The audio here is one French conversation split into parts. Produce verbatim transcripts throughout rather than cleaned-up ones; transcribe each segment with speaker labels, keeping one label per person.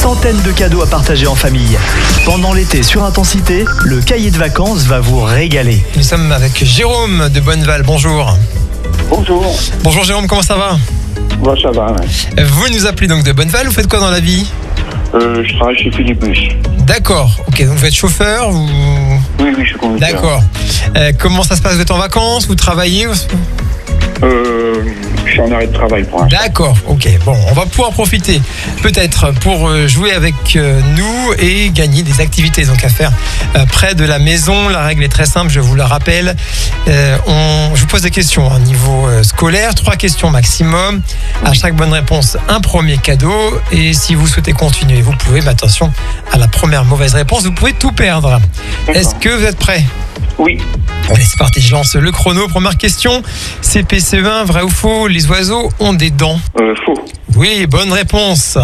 Speaker 1: centaines de cadeaux à partager en famille. Pendant l'été sur Intensité, le cahier de vacances va vous régaler.
Speaker 2: Nous sommes avec Jérôme de Bonneval, bonjour.
Speaker 3: Bonjour.
Speaker 2: Bonjour Jérôme, comment ça va?
Speaker 3: Bah, ça va, ouais.
Speaker 2: Vous nous appelez donc de Bonneval, vous faites quoi dans la vie?
Speaker 3: Euh, je travaille chez Philibus.
Speaker 2: D'accord, ok, donc vous êtes chauffeur ou...
Speaker 3: Oui, oui, je suis conducteur.
Speaker 2: D'accord. Euh, comment ça se passe? Vous êtes en vacances? Vous travaillez?
Speaker 3: Euh, je suis en arrêt de travail pour l'instant.
Speaker 2: D'accord, ok. Bon, on va pouvoir profiter peut-être pour jouer avec nous et gagner des activités donc à faire près de la maison. La règle est très simple, je vous la rappelle. Euh, on, je vous pose des questions à un niveau scolaire, trois questions maximum. À chaque bonne réponse, un premier cadeau. Et si vous souhaitez continuer, vous pouvez, mais attention, à la première mauvaise réponse, vous pouvez tout perdre.
Speaker 3: D'accord.
Speaker 2: Est-ce que vous êtes prêts?
Speaker 3: Oui.
Speaker 2: Allez, c'est parti, je lance le chrono. Première question, C P C E un, vrai ou faux? Les oiseaux ont des dents?
Speaker 3: Euh, faux.
Speaker 2: Oui, bonne réponse.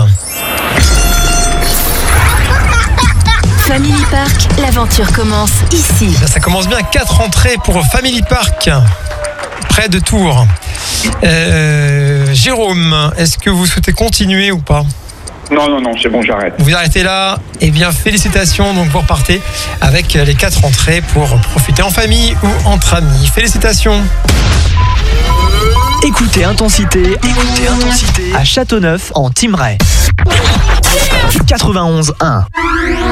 Speaker 4: Family Park, l'aventure commence ici.
Speaker 2: Ça, ça commence bien, quatre entrées pour Family Park, près de Tours. Euh, Jérôme, est-ce que vous souhaitez continuer ou pas?
Speaker 3: Non, non, non, c'est bon, j'arrête.
Speaker 2: Vous arrêtez là? Eh bien, félicitations, donc vous repartez avec les quatre entrées pour profiter en famille ou entre amis. Félicitations.
Speaker 1: Écoutez Intensité, écoutez Intensité à Châteauneuf en Thymerais. quatre-vingt-onze un.